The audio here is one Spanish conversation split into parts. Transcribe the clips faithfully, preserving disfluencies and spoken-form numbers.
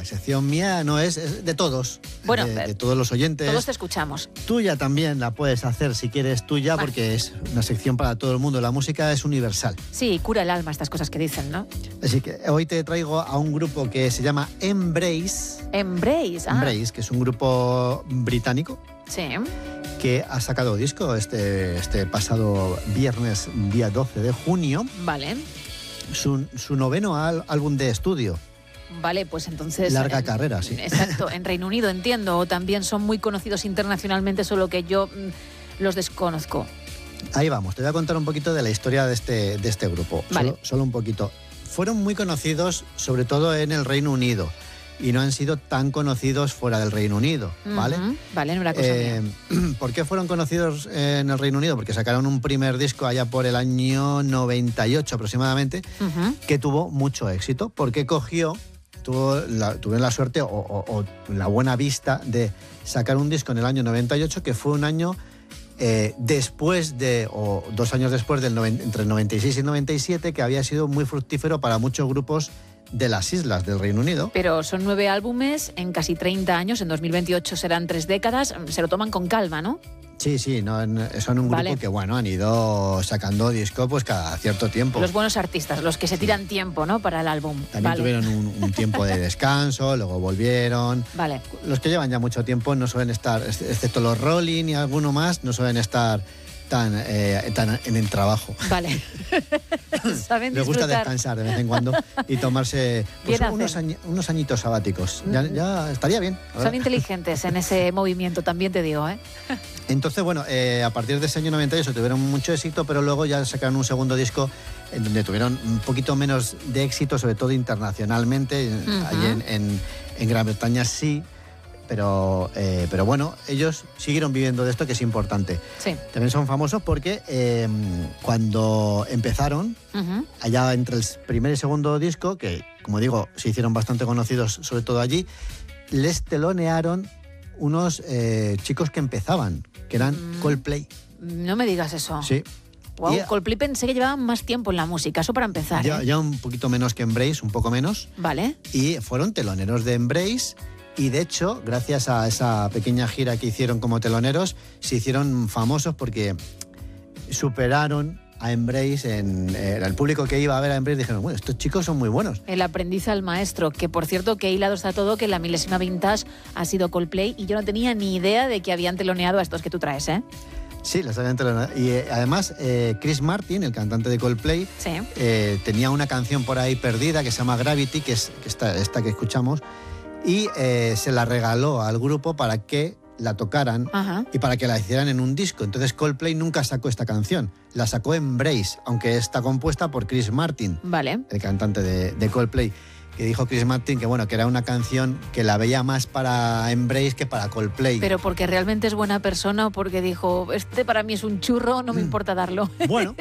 sección mía no es, es de todos, bueno, de, de todos los oyentes. Todos te escuchamos. Tuya también la puedes hacer si quieres tuya, Vale. porque es una sección para todo el mundo. La música es universal. Sí, cura el alma estas cosas que dicen, ¿no? Así que hoy te traigo a un grupo que se llama Embrace. Embrace, ah. Embrace, que es un grupo británico. Sí. Que ha sacado disco este, este pasado viernes, día doce de junio. Vale. Su, su noveno al, álbum de estudio. Vale, pues entonces... Larga en, carrera, sí. Exacto, en Reino Unido entiendo, o también son muy conocidos internacionalmente, solo que yo mmm, los desconozco. Ahí vamos, te voy a contar un poquito de la historia de este, de este grupo. Vale. Solo, solo un poquito. Fueron muy conocidos, sobre todo en el Reino Unido. Y no han sido tan conocidos fuera del Reino Unido, ¿vale? Uh-huh. Vale, no era cosa eh, mía. ¿Por qué fueron conocidos en el Reino Unido? Porque sacaron un primer disco allá por el año noventa y ocho aproximadamente, Uh-huh. que tuvo mucho éxito, porque cogió, tuvo la, tuvieron la suerte o, o, o la buena vista de sacar un disco en el año noventa y ocho, que fue un año eh, después de, o dos años después, del noven, entre el noventa y seis y el noventa y siete, que había sido muy fructífero para muchos grupos de las islas del Reino Unido. Pero son nueve álbumes en casi treinta años, en dos mil veintiocho serán tres décadas, se lo toman con calma, ¿no? Sí, sí, no, son un grupo Vale. que, bueno, han ido sacando disco pues cada cierto tiempo. Los buenos artistas, los que se tiran tiempo, ¿no?, para el álbum. También vale. tuvieron un, un tiempo de descanso, luego volvieron. Vale. Los que llevan ya mucho tiempo no suelen estar, excepto los Rolling y alguno más, no suelen estar tan, eh, tan en el trabajo. Vale. Saben Les gusta disfrutar. descansar de vez en cuando y tomarse pues, Bien unos, hacen. añi- unos añitos sabáticos. Ya, ya estaría bien. ¿verdad? Son inteligentes en ese movimiento, también te digo, ¿eh? Entonces, bueno, eh, a partir de ese año noventa y ocho tuvieron mucho éxito, pero luego ya sacaron un segundo disco en donde tuvieron un poquito menos de éxito, sobre todo internacionalmente. Uh-huh. Allí en, en, en Gran Bretaña sí, pero, eh, pero bueno, ellos siguieron viviendo de esto, que es importante. Sí. También son famosos porque eh, cuando empezaron, Uh-huh. allá entre el primer y segundo disco, que como digo, se hicieron bastante conocidos, sobre todo allí, les telonearon unos eh, chicos que empezaban, que eran Mm. Coldplay. No me digas eso. Sí. Wow, Y- Coldplay pensé que llevaban más tiempo en la música, eso para empezar. Ya, ¿eh? ya un poquito menos que Embrace, un poco menos. Vale. Y fueron teloneros de Embrace. Y de hecho, gracias a esa pequeña gira que hicieron como teloneros, se hicieron famosos porque superaron a Embrace. En, eh, el público que iba a ver a Embrace dijeron, bueno, estos chicos son muy buenos. El aprendiz al maestro, que por cierto, que hilado está todo, que la milésima vintage ha sido Coldplay y yo no tenía ni idea de que habían teloneado a estos que tú traes, ¿eh? Sí, los habían teloneado. Y eh, además, eh, Chris Martin, el cantante de Coldplay, Sí. eh, tenía una canción por ahí perdida que se llama Gravity, que es que esta, esta que escuchamos, y eh, se la regaló al grupo para que la tocaran Ajá. y para que la hicieran en un disco. Entonces Coldplay nunca sacó esta canción, la sacó Embrace, aunque está compuesta por Chris Martin, Vale. el cantante de, de Coldplay, que dijo Chris Martin que bueno, que era una canción que la veía más para Embrace que para Coldplay. Pero porque realmente es buena persona o porque dijo, este para mí es un churro, no me importa darlo. Bueno,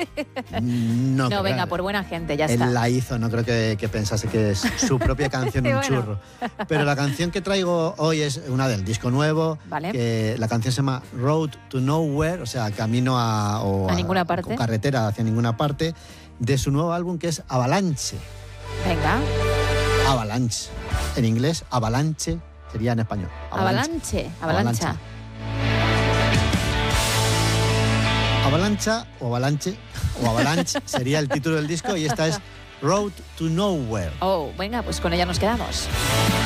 no, No, creo. venga, por buena gente, ya Él está. la hizo, no creo que, que pensase que es su propia canción un Bueno. churro. Pero la canción que traigo hoy es una del disco nuevo. Vale. Que la canción se llama Road to Nowhere, o sea, camino a, o A ninguna parte. o carretera hacia ninguna parte, de su nuevo álbum que es Avalanche. Venga. Avalanche. En inglés, Avalanche sería en español. Avalanche. Avalancha. Avalancha o Avalanche o Avalanche sería el título del disco y esta es Road to Nowhere. Oh, venga, pues con ella nos quedamos.